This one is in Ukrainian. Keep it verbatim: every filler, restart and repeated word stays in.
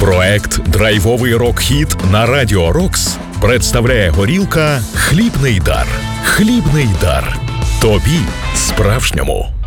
Проект «Драйвовий рок-хіт» на Радіо Рокс представляє горілка «Хлібний дар». Хлібний дар. Тобі справжньому.